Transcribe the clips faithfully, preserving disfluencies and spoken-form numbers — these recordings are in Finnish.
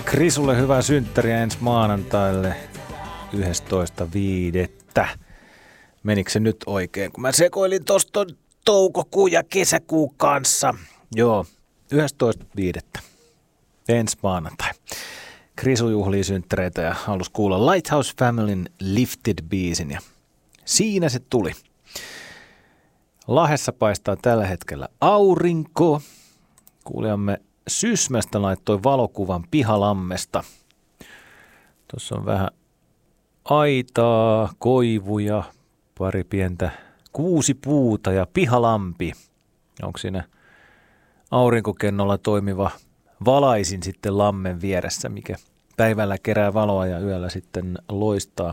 Krisulle hyvää synttäriä ensi maanantaille yhdestoista viidettä Menikö se nyt oikein, kun mä sekoilin tosta toukokuun ja kesäkuun kanssa? Joo, yhdestoista viidettä ensi maanantai. Krisu juhlii synttäreitä ja halusi kuulla Lighthouse Familyn Lifted-biisin ja siinä se tuli. Lahdessa paistaa tällä hetkellä aurinko. Kuulijamme Sysmästä laittoi valokuvan Pihalammesta. Tuossa on vähän aitaa, koivuja, pari pientä kuusipuuta ja pihalampi. Onko siinä aurinkokennolla toimiva valaisin sitten lammen vieressä, mikä päivällä kerää valoa ja yöllä sitten loistaa.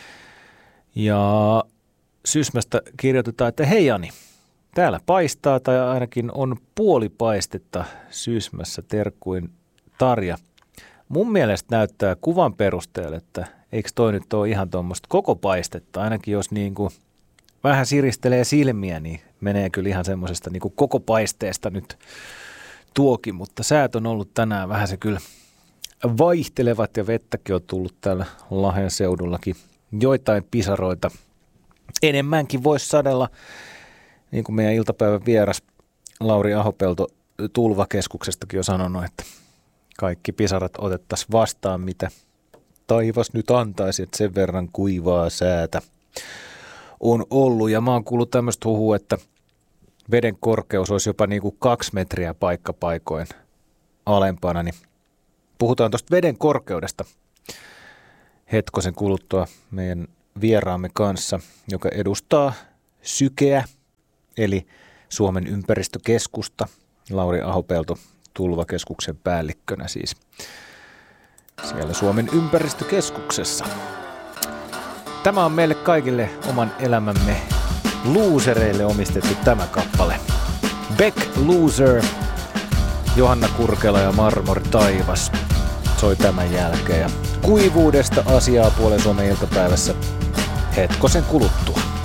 Ja Sysmästä kirjoitetaan, että hei Jani, täällä paistaa tai ainakin on puolipaistetta Sysmässä, terkkuin Tarja. Mun mielestä näyttää kuvan perusteella, että eikö toi nyt ole ihan tuommoista koko paistetta, ainakin jos niin kuin vähän siristelee silmiä, niin menee kyllä ihan semmoisesta niin kuin koko paisteesta nyt tuokin, mutta säät on ollut tänään vähän se kyllä vaihtelevat ja vettäkin on tullut täällä Lahden seudullakin joitain pisaroita. Enemmänkin voisi sadella, niin kuin meidän iltapäivän vieras Lauri Ahopelto Tulvakeskuksestakin on sanonut, että kaikki pisarat otettaisiin vastaan, mitä taivas nyt antaisi, että sen verran kuivaa säätä on ollut. Ja mä oon kuullut tämmöistä huhua, että veden korkeus olisi jopa niin kuin kaksi metriä paikkapaikoin alempana. Niin puhutaan tuosta veden korkeudesta hetkosen kuluttua meidän vieraamme kanssa, joka edustaa Sykeä, eli Suomen ympäristökeskusta. Lauri Ahopelto Tulvakeskuksen päällikkönä siis siellä Suomen ympäristökeskuksessa. Tämä on meille kaikille oman elämämme losereille omistettu tämä kappale. Beck Loser, Johanna Kurkela ja Marmori Taivas soi tämän jälkeen. Ja kuivuudesta asiaa Puolen Suomen iltapäivässä hetkosen kuluttua.